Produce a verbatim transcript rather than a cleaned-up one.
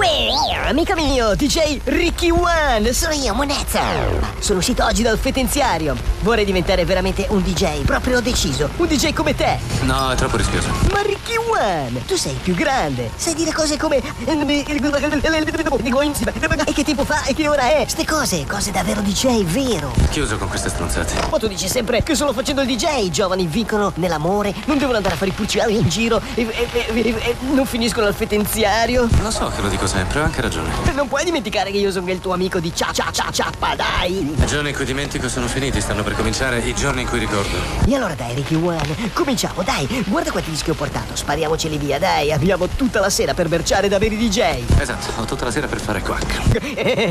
Amico mio, D J Ricky One, sono io, Monezza. Sono uscito oggi dal fetenziario. Vorrei diventare veramente un D J, proprio deciso. Un D J come te. No, è troppo rischioso. Ma Ricky One, tu sei più grande. Sai dire cose come... E che tempo fa? E che ora è? Ste cose, cose davvero D J, vero. Chiuso con queste stronzate. Ma tu dici sempre che solo facendo il D J i giovani vincono nell'amore, non devono andare a fare i pulciari in giro e, e, e, e, e non finiscono al fetenziario. Lo so che lo dico sempre, ho anche ragione. Non puoi dimenticare che io sono il tuo amico di cia cia cia ciappa, dai. I giorni in cui dimentico sono finiti, stanno per cominciare i giorni in cui ricordo. E allora dai Ricky One, cominciamo, dai, guarda quanti dischi ho portato, spariamoceli via, dai, abbiamo tutta la sera per berciare da veri D J. Esatto, ho tutta la sera per fare quack.